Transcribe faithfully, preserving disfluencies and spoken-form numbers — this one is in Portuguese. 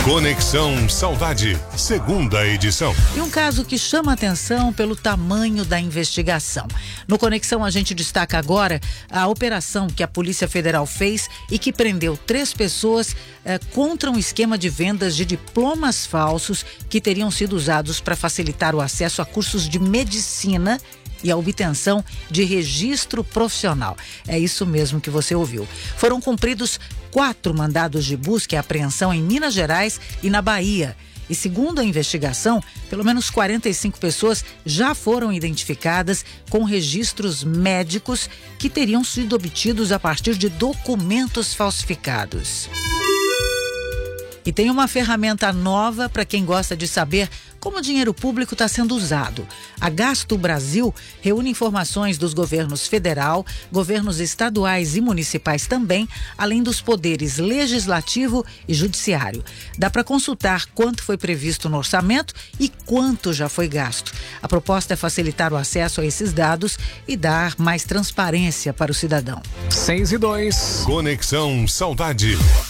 Conexão Saudade, segunda edição. E um caso que chama atenção pelo tamanho da investigação. No Conexão a gente destaca agora a operação que a Polícia Federal fez e que prendeu três pessoas eh, contra um esquema de vendas de diplomas falsos que teriam sido usados para facilitar o acesso a cursos de medicina e a obtenção de registro profissional. É isso mesmo que você ouviu. Foram cumpridos quatro mandados de busca e apreensão em Minas Gerais e na Bahia. E segundo a investigação, pelo menos quarenta e cinco pessoas já foram identificadas com registros médicos que teriam sido obtidos a partir de documentos falsificados. E tem uma ferramenta nova para quem gosta de saber como o dinheiro público está sendo usado. A Gasto Brasil reúne informações dos governos federal, governos estaduais e municipais também, além dos poderes legislativo e judiciário. Dá para consultar quanto foi previsto no orçamento e quanto já foi gasto. A proposta é facilitar o acesso a esses dados e dar mais transparência para o cidadão. seis e dois. Conexão Saudade.